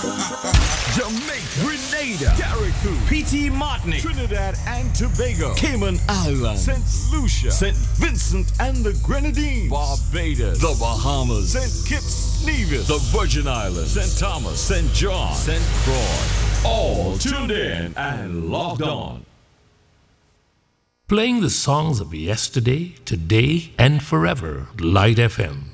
Jamaica, Grenada, Carriacou, PT Martinique, Trinidad and Tobago, Cayman Islands, St. Lucia, St. Vincent and the Grenadines, Barbados, the Bahamas, St. Kitts, Nevis, the Virgin Islands, St. Thomas, St. John, St. Croix, all tuned in and logged on. Playing the songs of yesterday, today, and forever, Light FM.